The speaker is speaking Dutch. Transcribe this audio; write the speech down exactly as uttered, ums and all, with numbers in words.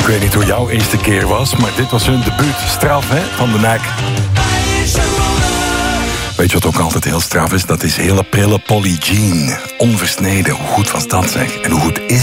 Ik weet niet hoe jouw eerste keer was, maar dit was hun debuut. Straf, hè, van de Nek. Weet je wat ook altijd heel straf is? Dat is hele prille Polly Jean. Onversneden, hoe goed was dat zeg? En hoe goed is